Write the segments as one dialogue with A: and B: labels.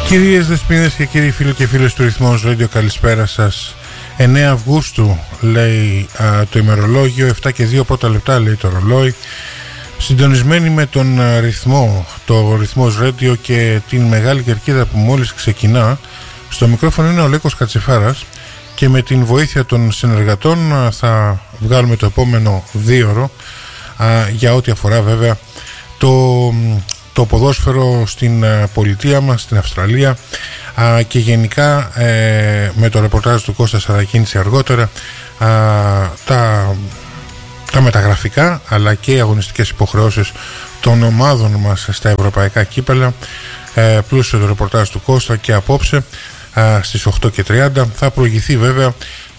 A: Κυρίες δεσποινές και κύριοι φίλοι και φίλες του Ρυθμός Radio, καλησπέρα σας. 9 Αυγούστου λέει το ημερολόγιο, 7 και 2 πρώτα λεπτά λέει το ρολόι. Συντονισμένοι με τον ρυθμό, το Ρυθμός Radio και την μεγάλη κερκίδα που μόλις ξεκινά. Στο μικρόφωνο είναι ο Λέκος Κατσιφάρας και με την βοήθεια των συνεργατών θα βγάλουμε το επόμενο 2ωρο για ό,τι αφορά βέβαια το ποδόσφαιρο στην πολιτεία μας, στην Αυστραλία, και γενικά με το ρεπορτάζ του Κώστα Σαρακίνηση αργότερα, τα μεταγραφικά αλλά και οι αγωνιστικές υποχρεώσεις των ομάδων μας στα ευρωπαϊκά κύπελα. Πλούσιο το ρεπορτάζ του Κώστα και απόψε στις 8:30 θα προηγηθεί βέβαια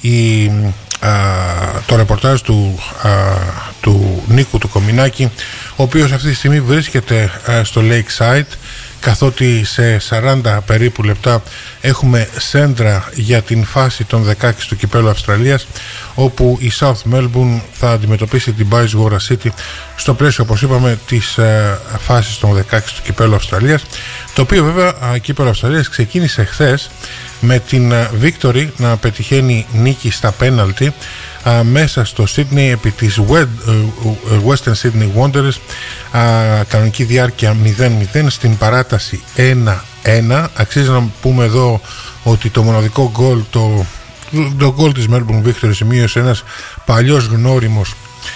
A: το ρεπορτάζ του Νίκου του Κομινάκη, ο οποίος αυτή τη στιγμή βρίσκεται στο Lakeside, καθότι σε 40 περίπου λεπτά έχουμε σέντρα για την φάση των 16 του κυπέλλου Αυστραλίας, όπου η South Melbourne θα αντιμετωπίσει την Bayswater City στο πλαίσιο, όπως είπαμε, της φάσης των 16 του κυπέλλου Αυστραλίας, το οποίο βέβαια κύπελλο Αυστραλίας ξεκίνησε χθες με την Victory να πετυχαίνει νίκη στα πέναλτι μέσα στο Sydney επί της Western Sydney Wanderers, κανονική διάρκεια 0-0, στην παράταση 1-1. Αξίζει να πούμε εδώ ότι το μοναδικό γκολ, το γκολ της Melbourne Victory σημείωσε ένας παλιός γνώριμος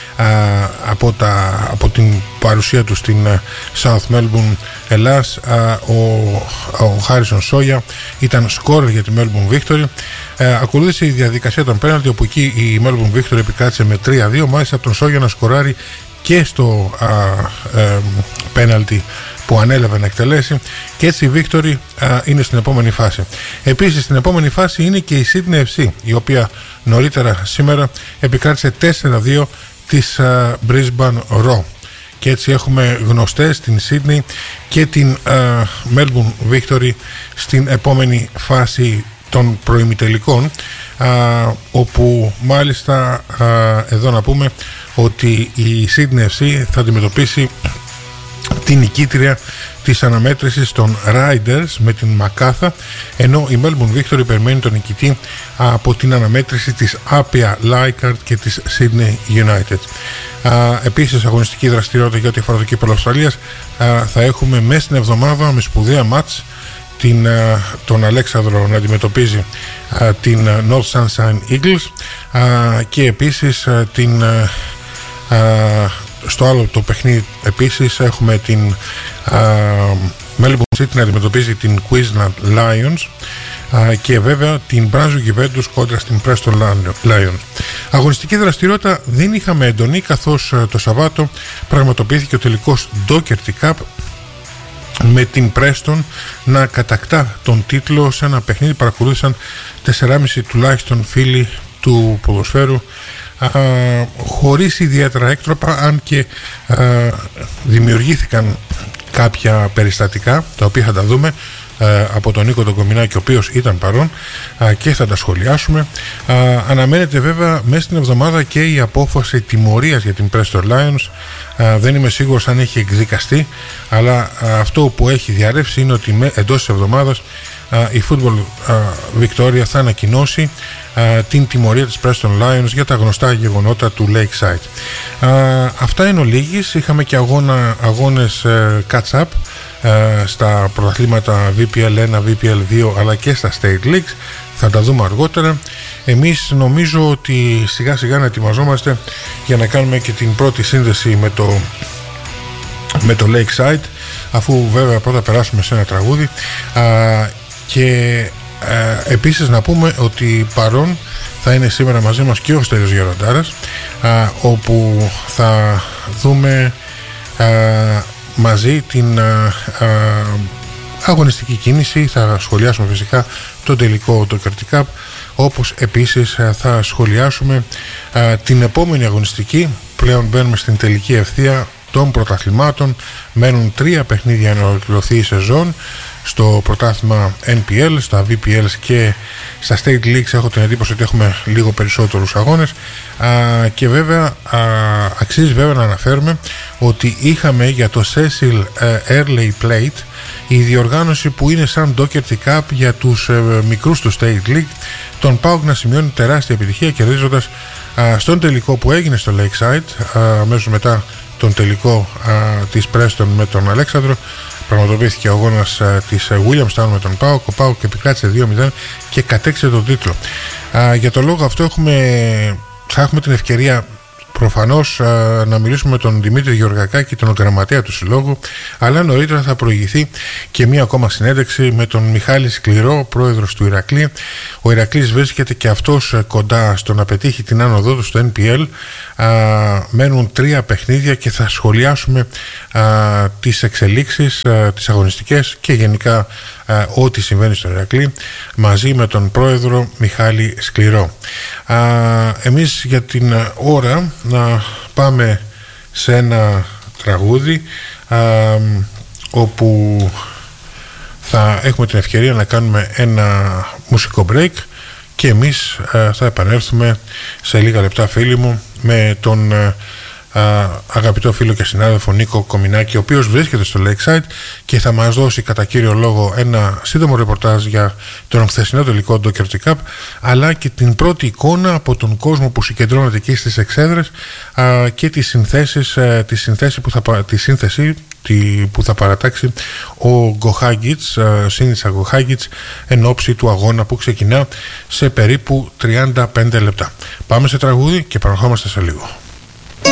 A: από την παρουσία του στην South Melbourne Ελλάς, ο Χάρισον Σόγια ήταν σκόρερ για τη Melbourne Victory. Ακολούθησε η διαδικασία των πέναλτι, όπου εκεί η Melbourne Victory επικράτησε με 3-2, μάλιστα από τον Σόγια να σκοράρει και στο πέναλτι που ανέλαβε να εκτελέσει, και έτσι η Victory είναι στην επόμενη φάση. Επίσης στην επόμενη φάση είναι και η Sydney FC, η οποία νωρίτερα σήμερα επικράτησε 4-2 της Brisbane Roar, και έτσι έχουμε γνωστές την Sydney και την Melbourne Victory στην επόμενη φάση των προημιτελικών, όπου μάλιστα εδώ να πούμε ότι η Sydney FC θα αντιμετωπίσει την νικήτρια της αναμέτρησης των Riders με την Μακάθα, ενώ η Melbourne Victory περιμένει τον νικητή από την αναμέτρηση της Apia Leichhardt και της Sydney United. Επίσης αγωνιστική δραστηριότητα για ό,τι αφορά το κύπελλο Αυστραλίας θα έχουμε μέσα στην εβδομάδα με σπουδαία μάτς τον Αλέξανδρο να αντιμετωπίζει την North Sunshine Eagles, και επίσης στο άλλο το παιχνίδι επίσης έχουμε την Melbourne City να αντιμετωπίζει την Queensland Lions, και βέβαια την Brunswick Juventus κόντρα στην Preston Lions. Αγωνιστική δραστηριότητα δεν είχαμε έντονη, καθώς το Σαββάτο πραγματοποιήθηκε ο τελικός Docherty Cup με την Preston να κατακτά τον τίτλο σε ένα παιχνίδι. Παρακολούθησαν 4,5 τουλάχιστον φίλοι του ποδοσφαίρου, χωρίς ιδιαίτερα έκτροπα, αν και δημιουργήθηκαν κάποια περιστατικά τα οποία θα τα δούμε από τον Νίκο τον Κομινάκη, ο οποίος ήταν παρόν, και θα τα σχολιάσουμε. Αναμένεται βέβαια μέσα στην εβδομάδα και η απόφαση τιμωρίας για την Preston Lions. Δεν είμαι σίγουρος αν έχει εκδικαστεί, αλλά αυτό που έχει διαρρεύσει είναι ότι εντός της εβδομάδας η Football Victoria θα ανακοινώσει την τιμωρία της Preston Lions για τα γνωστά γεγονότα του Lakeside. Αυτά είναι ολίγης. Είχαμε και αγώνες catch-up στα πρωταθλήματα VPL 1, VPL 2 αλλά και στα State Leagues. Θα τα δούμε αργότερα. Εμείς νομίζω ότι σιγά σιγά να ετοιμαζόμαστε για να κάνουμε και την πρώτη σύνδεση με το Lakeside, αφού βέβαια πρώτα περάσουμε σε ένα τραγούδι, και επίσης να πούμε ότι παρόν θα είναι σήμερα μαζί μας και ο Στέλιος Γεροντάρας, όπου θα δούμε μαζί την αγωνιστική κίνηση. Θα σχολιάσουμε φυσικά το τελικό το Docherty Cup, όπως επίσης θα σχολιάσουμε την επόμενη αγωνιστική. Πλέον μπαίνουμε στην τελική ευθεία των πρωταθλημάτων. Μένουν 3 παιχνίδια να ολοκληρωθεί η σεζόν στο πρωτάθλημα NPL, στα VPL και στα State Leagues. Έχω την εντύπωση ότι έχουμε λίγο περισσότερους αγώνες, και βέβαια αξίζει βέβαια να αναφέρουμε ότι είχαμε για το Cecil Earley Plate η διοργάνωση που είναι σαν Doherty Cup για τους μικρούς του State League, τον ΠΑΟΚ να σημειώνει τεράστια επιτυχία κερδίζοντας στον τελικό που έγινε στο Lakeside, αμέσως μετά τον τελικό της Preston με τον Αλέξανδρο. Πραγματοποιήθηκε ο αγώνας της Williamstown με τον ΠΑΟΚ. Ο ΠΑΟΚ επικράτησε 2-0 και κατέκτησε τον τίτλο. Για τον λόγο αυτό θα έχουμε την ευκαιρία προφανώς να μιλήσουμε με τον Δημήτρη Γεωργακάκη, τον γραμματέα του συλλόγου, αλλά νωρίτερα θα προηγηθεί και μία ακόμα συνέντευξη με τον Μιχάλη Σκληρό, πρόεδρος του Ηρακλή. Ο Ηρακλής βρίσκεται και αυτός κοντά στο να πετύχει την άνοδό του στο NPL. Μένουν 3 παιχνίδια και θα σχολιάσουμε τις εξελίξεις, τις αγωνιστικές και γενικά ό,τι συμβαίνει στο Ηρακλή μαζί με τον πρόεδρο Μιχάλη Σκληρό. Εμείς για την ώρα να πάμε σε ένα τραγούδι όπου θα έχουμε την ευκαιρία να κάνουμε ένα μουσικό break και εμείς θα επανέλθουμε σε λίγα λεπτά, φίλοι μου, με τον αγαπητό φίλο και συνάδελφο Νίκο Κομινάκη, ο οποίος βρίσκεται στο Lakeside και θα μας δώσει κατά κύριο λόγο ένα σύντομο ρεπορτάζ για τον χθεσινό τελικό Doherty Cup, αλλά και την πρώτη εικόνα από τον κόσμο που συγκεντρώνεται εκεί στις εξέδρες και τη σύνθεση που θα παρατάξει ο Γκοχάγιτς, Σίνιτσα Γκοχάγιτς, εν ώψη του αγώνα που ξεκινά σε περίπου 35 λεπτά. Πάμε σε τραγούδι και παραχόμαστε σε λίγο.